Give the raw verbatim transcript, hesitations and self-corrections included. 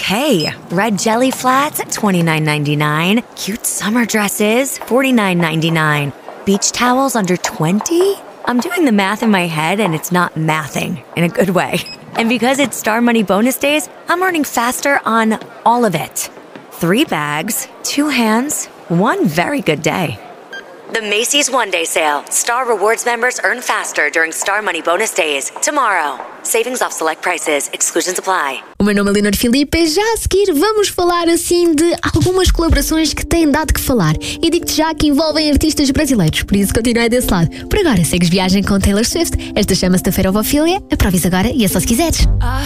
Okay, red jelly flats at twenty-nine ninety-nine. Cute summer dresses, forty-nine ninety-nine. Beach towels under twenty? I'm doing the math in my head and it's not mathing in a good way. And because it's Star Money bonus days, I'm earning faster on all of it. Three bags, two hands, one very good day. The Macy's One Day Sale. Star Rewards members earn faster during Star Money bonus days. Tomorrow. Savings off select prices. Exclusions apply. O meu nome é Leonor Filipe. Já a seguir vamos falar assim de algumas colaborações que têm dado que falar. E digo-te já que envolvem artistas brasileiros, por isso continuei desse lado. Por agora, segues viagem com Taylor Swift. Esta chama-se The Fate of Ophelia. Aproveites agora e é só se quiseres. I